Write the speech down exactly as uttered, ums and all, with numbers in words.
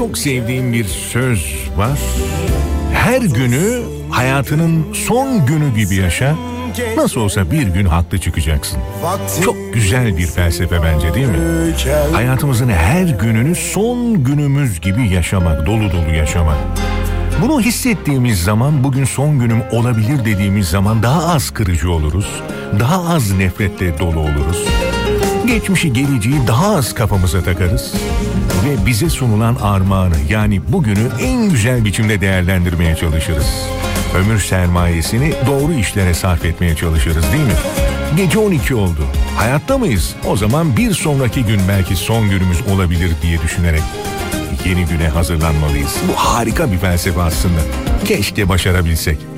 Çok sevdiğim bir söz var. Her günü hayatının son günü gibi yaşa. Nasıl olsa bir gün haklı çıkacaksın. Çok güzel bir felsefe bence, değil mi? Hayatımızın her gününü son günümüz gibi yaşamak, dolu dolu yaşamak. Bunu hissettiğimiz zaman, bugün son günüm olabilir dediğimiz zaman daha az kırıcı oluruz. Daha az nefretle dolu oluruz. Geçmişi, geleceği daha az kafamıza takarız. Ve bize sunulan armağanı, yani bugünü en güzel biçimde değerlendirmeye çalışırız. Ömür sermayesini doğru işlere sarf etmeye çalışırız, değil mi? Gece on iki oldu. Hayatta mıyız? O zaman bir sonraki gün belki son günümüz olabilir diye düşünerek yeni güne hazırlanmalıyız. Bu harika bir felsefe aslında. Keşke başarabilsek.